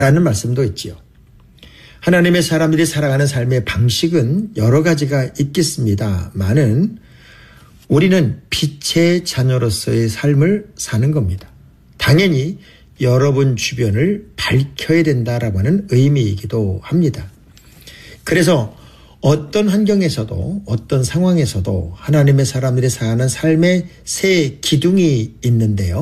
라는 말씀도 있지요. 하나님의 사람들이 살아가는 삶의 방식은 여러 가지가 있겠습니다만은 우리는 빛의 자녀로서의 삶을 사는 겁니다. 당연히 여러분 주변을 밝혀야 된다라고 하는 의미이기도 합니다. 그래서 어떤 환경에서도 어떤 상황에서도 하나님의 사람들이 사는 삶의 세 기둥이 있는데요.